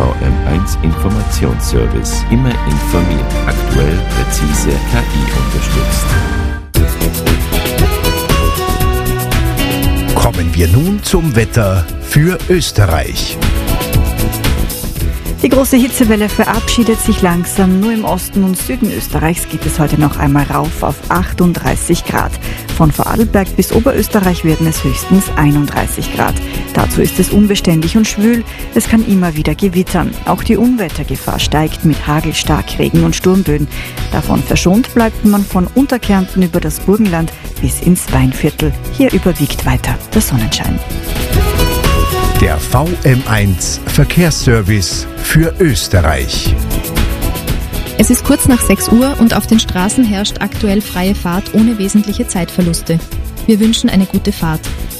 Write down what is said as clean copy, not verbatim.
VM1 Informationsservice. Immer informiert, aktuell, präzise, KI unterstützt. Kommen wir nun zum Wetter für Österreich. Die große Hitzewelle verabschiedet sich langsam. Nur im Osten und Süden Österreichs geht es heute noch einmal rauf auf 38 Grad. Von Vorarlberg bis Oberösterreich werden es höchstens 31 Grad. Dazu ist es unbeständig und schwül. Es kann immer wieder gewittern. Auch die Unwettergefahr steigt mit Hagel, Starkregen und Sturmböen. Davon verschont bleibt man von Unterkärnten über das Burgenland bis ins Weinviertel. Hier überwiegt weiter der Sonnenschein. Der VM1 Verkehrsservice für Österreich. Es ist kurz nach 6 Uhr und auf den Straßen herrscht aktuell freie Fahrt ohne wesentliche Zeitverluste. Wir wünschen eine gute Fahrt.